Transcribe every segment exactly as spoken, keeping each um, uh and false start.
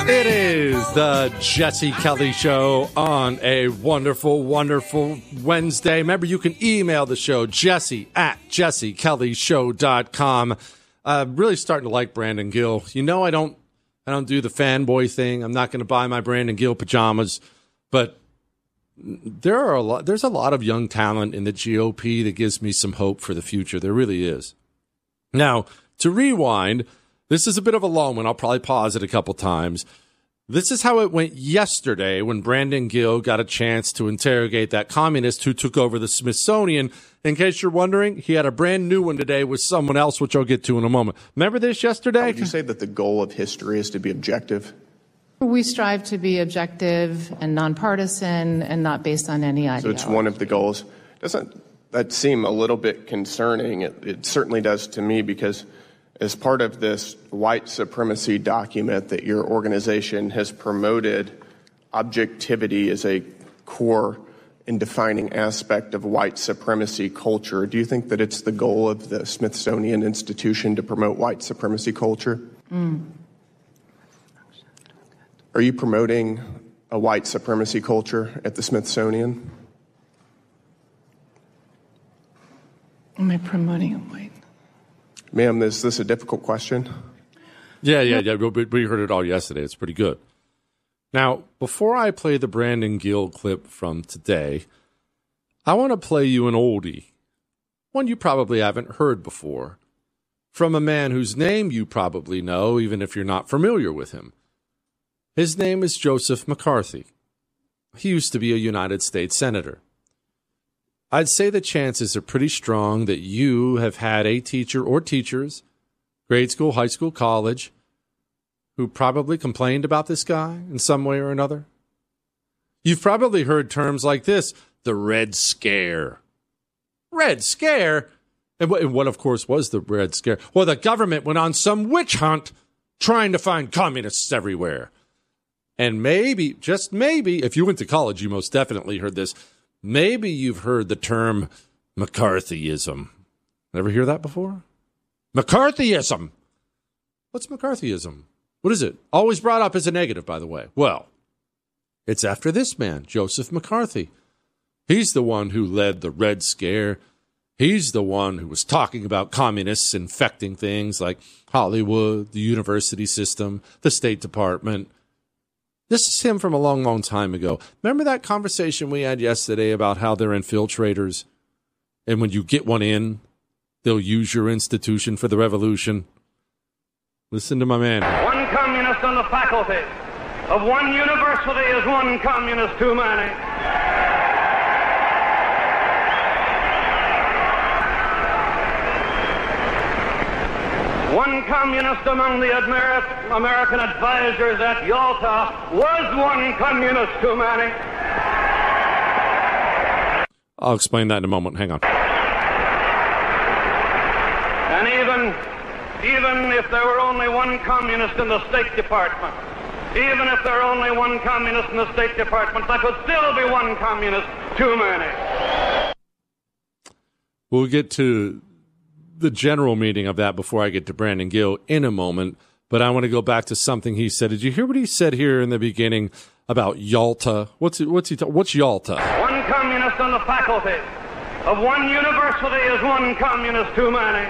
It is the Jesse Kelly Show on a wonderful, wonderful Wednesday. Remember, you can email the show, Jesse at jesse kelly show dot com. Uh, really starting to like Brandon Gill. You know, I don't, I don't do the fanboy thing. I'm not going to buy my Brandon Gill pajamas, but there are a lot. There's a lot of young talent in the G O P that gives me some hope for the future. There really is. Now, to rewind. This is a bit of a long one. I'll probably pause it a couple times. This is how it went yesterday when Brandon Gill got a chance to interrogate that communist who took over the Smithsonian. In case you're wondering, he had a brand new one today with someone else, which I'll get to in a moment. Remember this yesterday? Would you say that the goal of history is to be objective? We strive to be objective and nonpartisan and not based on any ideology. So it's one of the goals. Doesn't that seem a little bit concerning? It, it certainly does to me, because as part of this white supremacy document that your organization has promoted, objectivity is a core and defining aspect of white supremacy culture. Do you think that it's the goal of the Smithsonian Institution to promote white supremacy culture? Mm. Are you promoting a white supremacy culture at the Smithsonian? Am I promoting a white? Ma'am, is this a difficult question? Yeah, yeah, yeah. We, we heard it all yesterday. It's pretty good. Now, before I play the Brandon Gill clip from today, I want to play you an oldie, one you probably haven't heard before, from a man whose name you probably know, even if you're not familiar with him. His name is Joseph McCarthy. He used to be a United States Senator. I'd say the chances are pretty strong that you have had a teacher or teachers, grade school, high school, college, who probably complained about this guy in some way or another. You've probably heard terms like this, the Red Scare. Red Scare? And what, and what, of course, was the Red Scare? Well, the government went on some witch hunt trying to find communists everywhere. And maybe, just maybe, if you went to college, you most definitely heard this. Maybe you've heard the term McCarthyism. Ever hear that before? McCarthyism. What's McCarthyism? What is it? Always brought up as a negative, by the way. Well, it's after this man, Joseph McCarthy. He's the one who led the Red Scare. He's the one who was talking about communists infecting things like Hollywood, the university system, the State Department. This is him from a long, long time ago. Remember that conversation we had yesterday about how they're infiltrators? And when you get one in, they'll use your institution for the revolution. Listen to my man. One communist on the faculty of one university is one communist too many. One communist among the Amer- American advisors at Yalta was one communist too many. I'll explain that in a moment. Hang on. And even, even if there were only one communist in the State Department, even if there were only one communist in the State Department, there could still be one communist too many. We'll get to the general meaning of that before I get to Brandon Gill in a moment, but I want to go back to something he said. Did you hear what he said here in the beginning about Yalta? What's it, what's he ta- what's Yalta? One communist on the faculty of one university is one communist too many.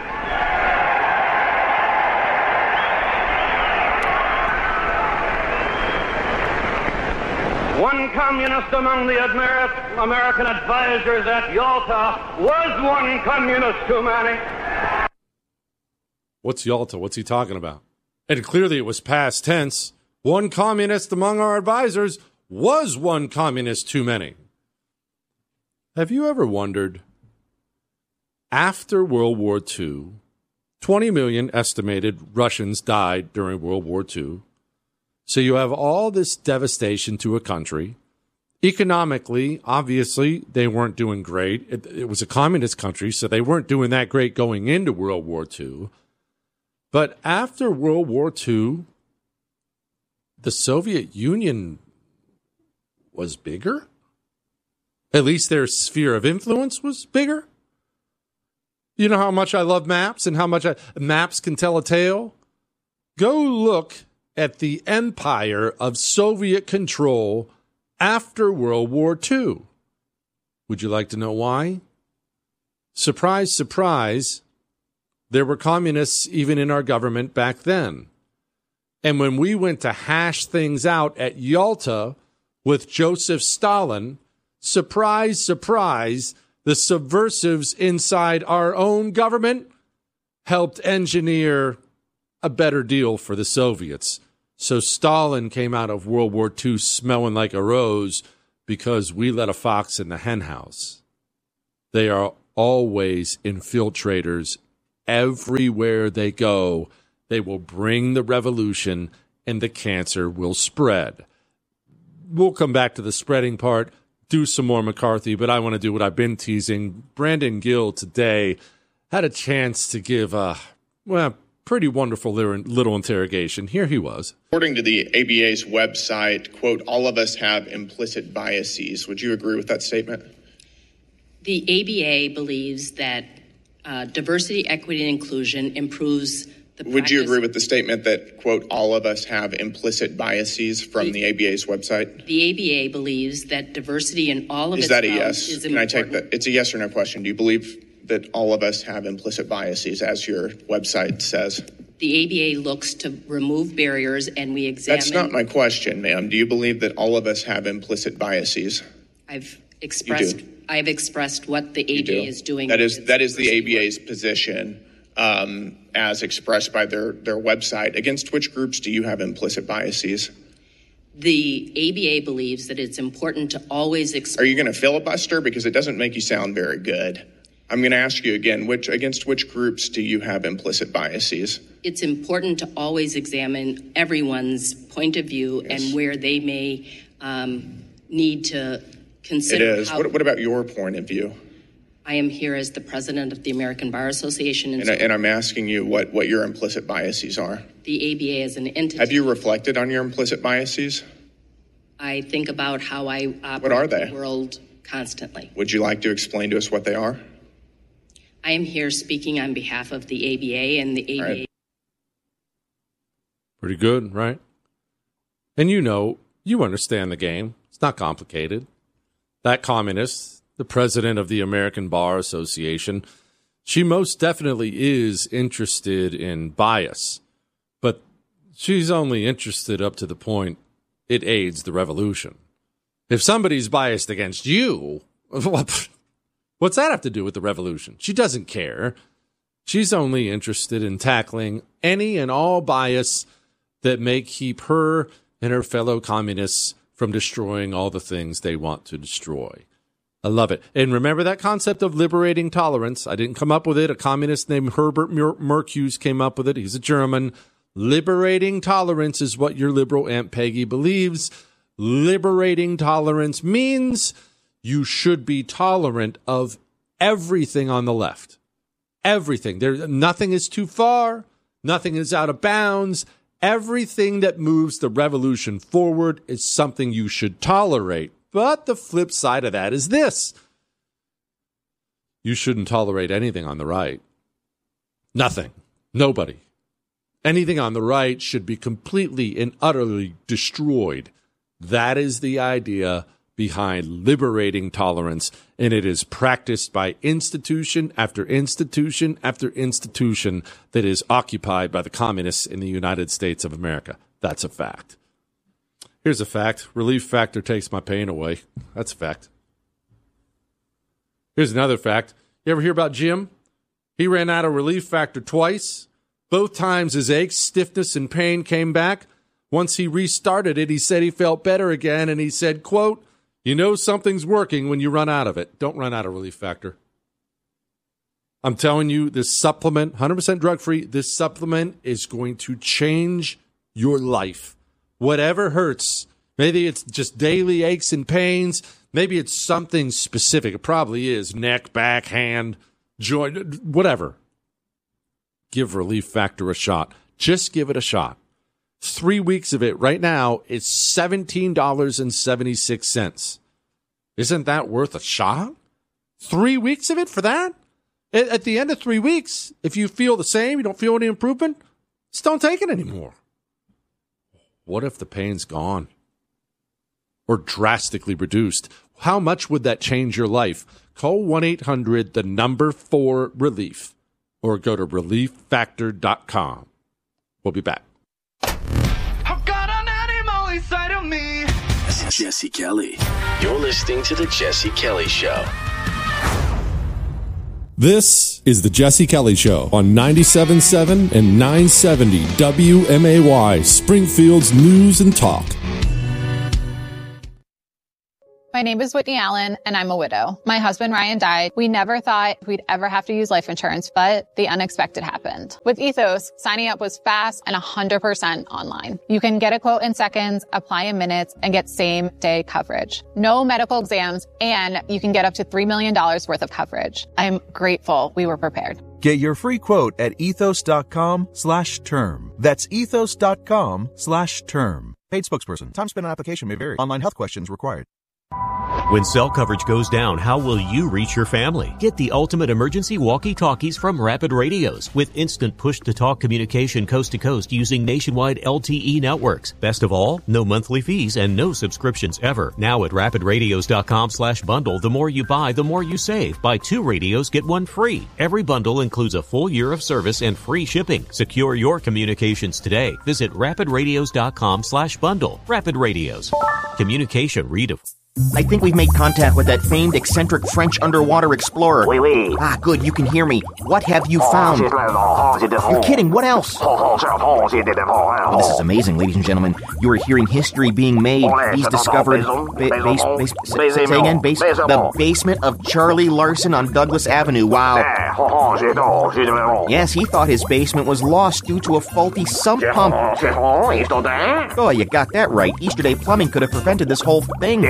One communist among the Amer- American advisors at Yalta was one communist too many. What's Yalta? What's he talking about? And clearly it was past tense. One communist among our advisors was one communist too many. Have you ever wondered, after World War Two, twenty million estimated Russians died during World War Two. So you have all this devastation to a country. Economically, obviously, they weren't doing great. It, it was a communist country, so they weren't doing that great going into World War Two. But after World War Two, the Soviet Union was bigger. At least their sphere of influence was bigger. You know how much I love maps and how much I, maps can tell a tale? Go look at the empire of Soviet control after World War Two. Would you like to know why? Surprise, surprise, there were communists even in our government back then. And when we went to hash things out at Yalta with Joseph Stalin, surprise, surprise, the subversives inside our own government helped engineer a better deal for the Soviets. So Stalin came out of World War Two smelling like a rose because we let a fox in the henhouse. They are always infiltrators. Everywhere they go, they will bring the revolution and the cancer will spread. We'll come back to the spreading part, do some more McCarthy, but I want to do what I've been teasing. Brandon Gill today had a chance to give a, well, pretty wonderful little interrogation. Here he was. According to the A B A's website, quote, all of us have implicit biases. Would you agree with that statement? The A B A believes that uh, diversity, equity, and inclusion improves the practice. Would you agree with the statement that, quote, all of us have implicit biases from the, the A B A's website? The A B A believes that diversity in all of is its that a realms yes? is Can important. I take that? It's a yes or no question. Do you believe that all of us have implicit biases, as your website says? The A B A looks to remove barriers, and we examine... That's not my question, ma'am. Do you believe that all of us have implicit biases? I've expressed... I've expressed what the A B A is doing. That is that is the A B A's position, um, as expressed by their, their website. Against which groups do you have implicit biases? The A B A believes that it's important to always explore... Are you going to filibuster? Because it doesn't make you sound very good. I'm going to ask you again, which against which groups do you have implicit biases? It's important to always examine everyone's point of view yes. and where they may um, need to consider... It is. How, what, what about your point of view? I am here as the president of the American Bar Association. And, and, I, and I'm asking you what, what your implicit biases are. The A B A is an entity. Have you reflected on your implicit biases? I think about how I operate what are they? in the world constantly. Would you like to explain to us what they are? I am here speaking on behalf of the A B A and the A B A. Right. Pretty good, right? And you know, you understand the game. It's not complicated. That communist, the president of the American Bar Association, she most definitely is interested in bias, but she's only interested up to the point it aids the revolution. If somebody's biased against you, what's that have to do with the revolution? She doesn't care. She's only interested in tackling any and all bias that may keep her and her fellow communists from destroying all the things they want to destroy. I love it. And remember that concept of liberating tolerance? I didn't come up with it. A communist named Herbert Marcuse came up with it. He's a German. Liberating tolerance is what your liberal Aunt Peggy believes. Liberating tolerance means you should be tolerant of everything on the left. Everything. There, nothing is too far. Nothing is out of bounds. Everything that moves the revolution forward is something you should tolerate. But the flip side of that is this. You shouldn't tolerate anything on the right. Nothing. Nobody. Anything on the right should be completely and utterly destroyed. That is the idea behind liberating tolerance, and it is practiced by institution after institution after institution that is occupied by the communists in the United States of America. That's a fact. Here's a fact. Relief Factor takes my pain away. That's a fact. Here's another fact. You ever hear about Jim? He ran out of Relief Factor twice. Both times his aches, stiffness, and pain came back. Once he restarted it, he said he felt better again, and he said, quote, "You know something's working when you run out of it. Don't run out of Relief Factor." I'm telling you, this supplement, one hundred percent drug-free, this supplement is going to change your life. Whatever hurts, maybe it's just daily aches and pains, maybe it's something specific. It probably is neck, back, hand, joint, whatever. Give Relief Factor a shot. Just give it a shot. Three weeks of it right now is seventeen dollars and seventy-six cents. Isn't that worth a shot? Three weeks of it for that? At the end of three weeks, if you feel the same, you don't feel any improvement, just don't take it anymore. what if the pain's gone or drastically reduced? How much would that change your life? Call one eight hundred, the number four, relief, or go to relief factor dot com. We'll be back. I've got an animal inside of me. This is Jesse Kelly. You're listening to The Jesse Kelly Show. This is The Jesse Kelly Show on ninety-seven point seven and nine seventy W M A Y, Springfield's News and Talk. My name is Whitney Allen, and I'm a widow. My husband, Ryan, died. We never thought we'd ever have to use life insurance, but the unexpected happened. With Ethos, signing up was fast and one hundred percent online. You can get a quote in seconds, apply in minutes, and get same-day coverage. No medical exams, and you can get up to three million dollars worth of coverage. I'm grateful we were prepared. Get your free quote at ethos.com slash term. That's ethos.com slash term. Paid spokesperson. Time spent on application may vary. Online health questions required. When cell coverage goes down, how will you reach your family? Get the ultimate emergency walkie-talkies from Rapid Radios with instant push-to-talk communication coast to coast using nationwide L T E networks. Best of all, no monthly fees and no subscriptions ever. Now at rapid radios dot com slash bundle, the more you buy, the more you save. Buy two radios, get one free. Every bundle includes a full year of service and free shipping. Secure your communications today. Visit rapid radios dot com slash bundle. Rapid Radios. Communication redefined. I think we've made contact with that famed eccentric French underwater explorer. Oui, oui. Ah, good, you can hear me. What have you found? You're kidding, what else? Oh, this is amazing, ladies and gentlemen. You are hearing history being made. He's discovered... Ba- base, base, say, say again, base, the basement of Charlie Larson on Douglas Avenue. Wow. Yes, he thought his basement was lost due to a faulty sump pump. Oh, you got that right. Easterday Plumbing could have prevented this whole thing.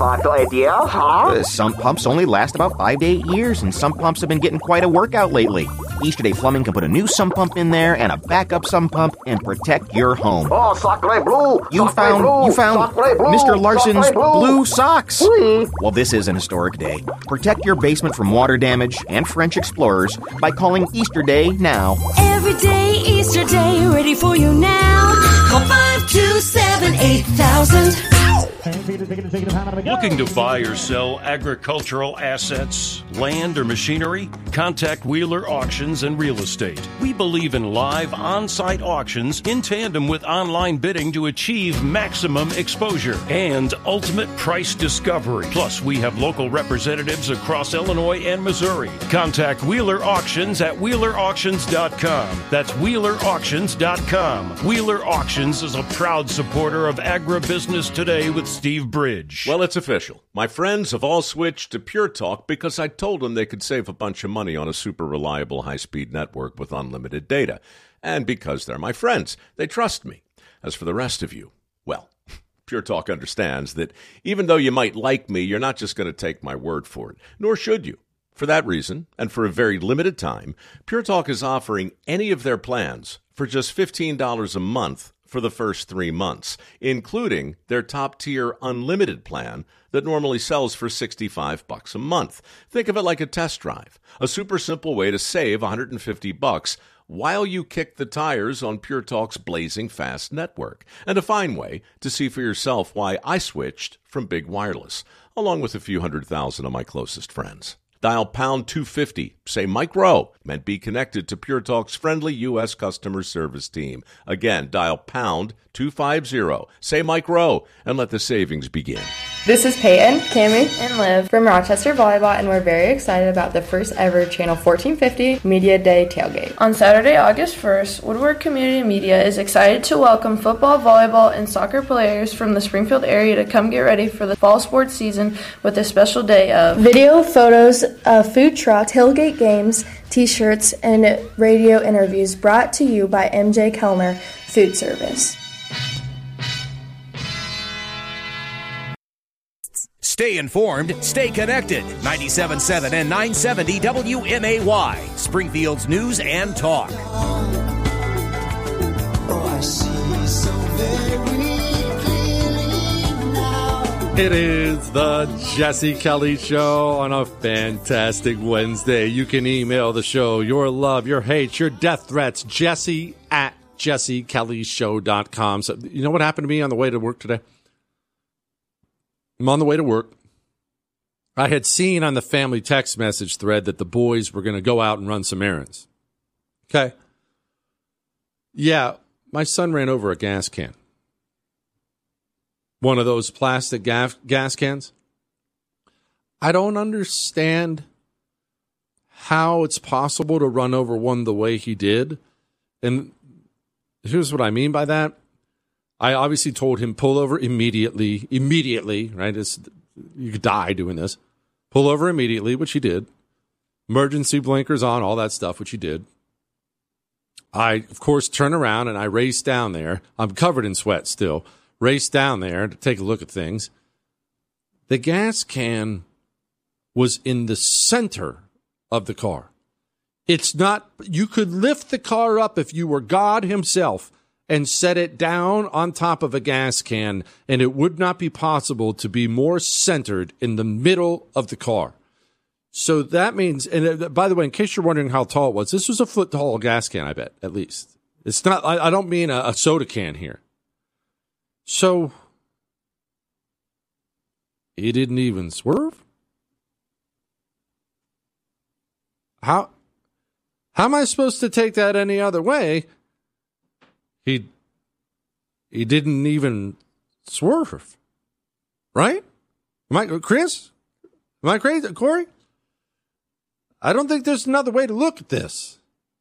Uh, sump pumps only last about five to eight years, and sump pumps have been getting quite a workout lately. Easterday Plumbing can put a new sump pump in there and a backup sump pump and protect your home. Oh, sacre bleu! You sacre found bleu, you found Mister Larson's blue. blue socks. Oui. Well, this is an historic day. Protect your basement from water damage and French explorers by calling Easterday now. Every day, Easter Day, ready for you now. Call five two seven eight thousand. Looking to buy or sell agricultural assets, land, or machinery? Contact Wheeler Auctions and Real Estate. We believe in live on-site auctions in tandem with online bidding to achieve maximum exposure and ultimate price discovery. Plus, we have local representatives across Illinois and Missouri. Contact Wheeler Auctions at wheeler auctions dot com. That's wheeler auctions dot com. Wheeler Auctions is a proud supporter of agribusiness today with Steve Bridge. Well, it's official. My friends have all switched to Pure Talk because I told them they could save a bunch of money on a super reliable high-speed network with unlimited data. And because they're my friends, they trust me. As for the rest of you, well, Pure Talk understands that even though you might like me, you're not just going to take my word for it, nor should you. For that reason, and for a very limited time, Pure Talk is offering any of their plans for just fifteen dollars a month for the first three months, including their top-tier unlimited plan that normally sells for sixty-five bucks a month. Think of it like a test drive, a super simple way to save one hundred fifty bucks while you kick the tires on Pure Talk's blazing fast network, and a fine way to see for yourself why I switched from Big Wireless, along with a few hundred thousand of my closest friends. Dial pound two fifty, say Mike Rowe, and be connected to Pure Talk's friendly U S customer service team. Again, dial pound two fifty, say Mike Rowe, and let the savings begin. This is Peyton, Cammie, and Liv from Rochester Volleyball, and we're very excited about the first ever Channel fourteen fifty Media Day tailgate. On Saturday, August first, Woodward Community Media is excited to welcome football, volleyball, and soccer players from the Springfield area to come get ready for the fall sports season with a special day of video, photos, uh, food truck, tailgate games, t-shirts, and radio interviews brought to you by M J Kelmer Food Service. Stay informed, stay connected. ninety-seven point seven and nine seventy W M A Y, Springfield's News and Talk. Oh, I see so very clearly now. It is the Jesse Kelly Show on a fantastic Wednesday. You can email the show your love, your hate, your death threats, Jesse at jesse kelly show dot com. So, you know what happened to me on the way to work today? I'm on the way to work. I had seen on the family text message thread that the boys were going to go out and run some errands. Okay. Yeah, my son ran over a gas can. One of those plastic gas, gas cans. I don't understand how it's possible to run over one the way he did. And here's what I mean by that. I obviously told him, pull over immediately, immediately, right? It's, you could die doing this. Pull over immediately, which he did. Emergency blinkers on, all that stuff, which he did. I, of course, turn around and I race down there. I'm covered in sweat still. Race down there to take a look at things. The gas can was in the center of the car. It's not, you could lift the car up if you were God himself and set it down on top of a gas can, and it would not be possible to be more centered in the middle of the car. So that means, and by the way, in case you're wondering how tall it was, this was a foot tall gas can, I bet, at least. It's not, I, I don't mean a, a soda can here. So, he didn't even swerve? How, how am I supposed to take that any other way? He, he didn't even swerve, right? Am I, Chris? Am I crazy, Corey? I don't think there's another way to look at this.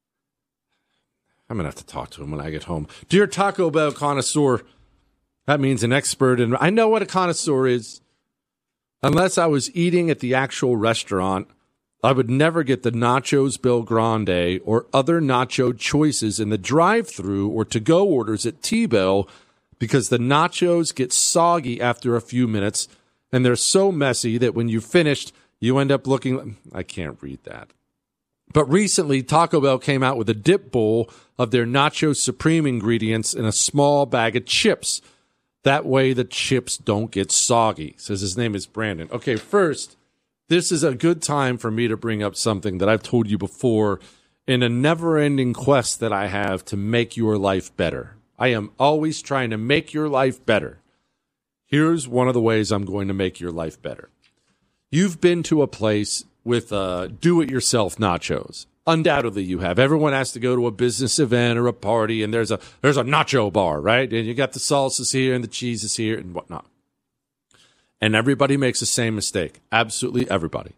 I'm going to have to talk to him when I get home. Dear Taco Bell connoisseur, that means an expert, and I know what a connoisseur is. Unless I was eating at the actual restaurant, I would never get the Nachos Bel Grande or other nacho choices in the drive-thru or to-go orders at T-Bell because the nachos get soggy after a few minutes, and they're so messy that when you've finished, you end up looking... I can't read that. But recently, Taco Bell came out with a dip bowl of their Nacho Supreme ingredients in a small bag of chips. That way the chips don't get soggy. Says his name is Brandon. Okay, first, this is a good time for me to bring up something that I've told you before in a never-ending quest that I have to make your life better. I am always trying to make your life better. Here's one of the ways I'm going to make your life better. You've been to a place with uh, do-it-yourself nachos. Undoubtedly you have. Everyone has to go to a business event or a party, and there's a there's a nacho bar, right? And you got the salsas here and the cheeses here and whatnot. And everybody makes the same mistake. Absolutely everybody.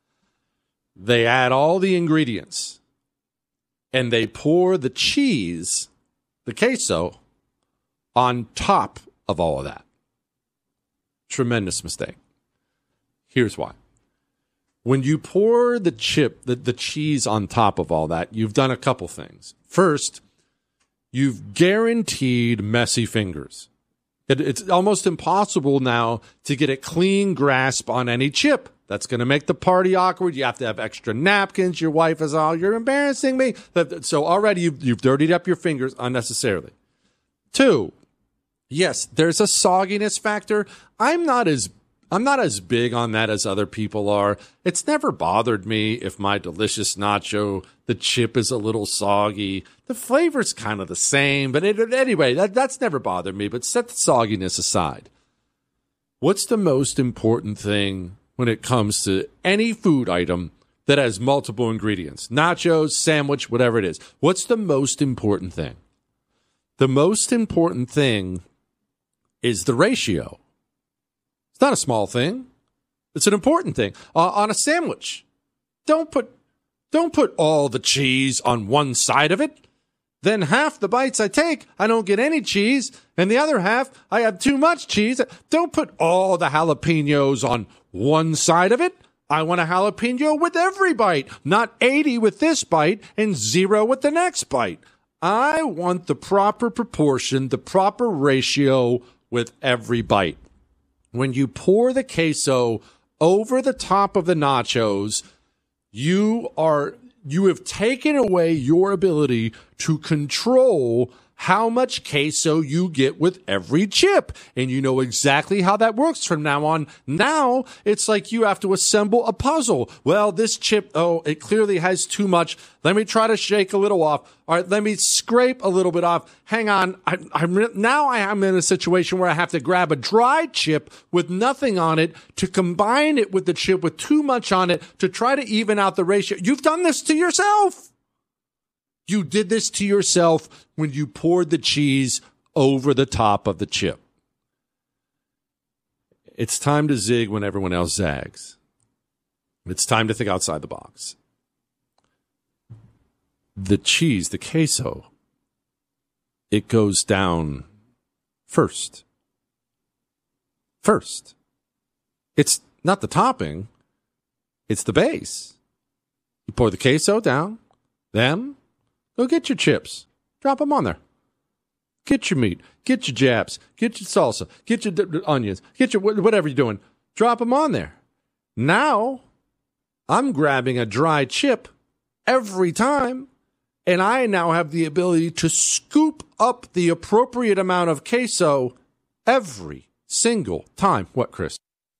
They add all the ingredients, and they pour the cheese, the queso, on top of all of that. Tremendous mistake. Here's why. When you pour the chip, the, the cheese on top of all that, you've done a couple things. First, you've guaranteed messy fingers. It, it's almost impossible now to get a clean grasp on any chip. That's going to make the party awkward. You have to have extra napkins. Your wife is all, you're embarrassing me. So already you've, you've dirtied up your fingers unnecessarily. Two, yes, there's a sogginess factor. I'm not as I'm not as big on that as other people are. It's never bothered me if my delicious nacho, the chip is a little soggy. The flavor's kind of the same, but it, anyway, that, that's never bothered me. But set the sogginess aside. What's the most important thing when it comes to any food item that has multiple ingredients? Nachos, sandwich, whatever it is. What's the most important thing? The most important thing is the ratio. It's not a small thing. It's an important thing. Uh, on a sandwich, don't put don't put all the cheese on one side of it. Then half the bites I take, I don't get any cheese, and the other half, I have too much cheese. Don't put all the jalapenos on one side of it. I want a jalapeno with every bite, not eighty with this bite and zero with the next bite. I want the proper proportion, the proper ratio with every bite. When you pour the queso over the top of the nachos, you are you have taken away your ability to control how much queso you get with every chip. And you know exactly how that works from now on. Now it's like you have to assemble a puzzle. Well, this chip, oh, it clearly has too much. Let me try to shake a little off. All right, let me scrape a little bit off. Hang on. I, I'm now I am in a situation where I have to grab a dry chip with nothing on it to combine it with the chip with too much on it to try to even out the ratio. You've done this to yourself. You did this to yourself when you poured the cheese over the top of the chip. It's time to zig when everyone else zags. It's time to think outside the box. The cheese, the queso, it goes down first. First. It's not the topping. It's the base. You pour the queso down, then go get your chips. Drop them on there. Get your meat. Get your japs. Get your salsa. Get your d- d- onions. Get your wh- whatever you're doing. Drop them on there. Now, I'm grabbing a dry chip every time, and I now have the ability to scoop up the appropriate amount of queso every single time. What, Chris?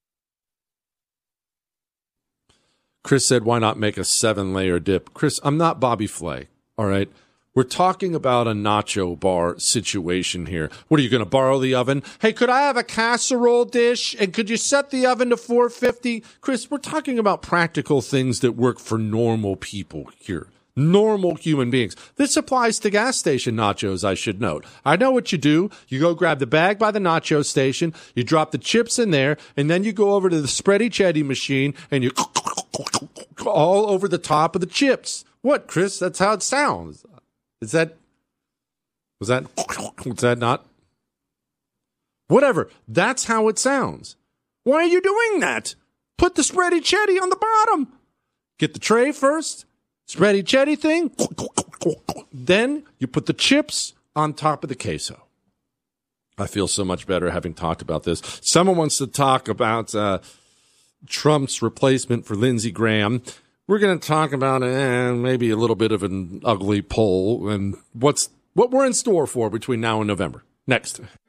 Chris said, why not make a seven-layer dip? Chris, I'm not Bobby Flay, all right? We're talking about a nacho bar situation here. What, are you going to borrow the oven? Hey, could I have a casserole dish? And could you set the oven to four fifty? Chris, we're talking about practical things that work for normal people here. Normal human beings. This applies to gas station nachos, I should note. I know what you do. You go grab the bag by the nacho station, you drop the chips in there, and then you go over to the spready chetty machine, and you all over the top of the chips. What, Chris? That's how it sounds. Is that, was that, was that not? Whatever. That's how it sounds. Why are you doing that? Put the spready chetty on the bottom. Get the tray first. Spready chetty thing. Then you put the chips on top of the queso. I feel so much better having talked about this. Someone wants to talk about uh, Trump's replacement for Lindsey Graham. We're going to talk about eh, maybe a little bit of an ugly poll and what's what we're in store for between now and November. Next.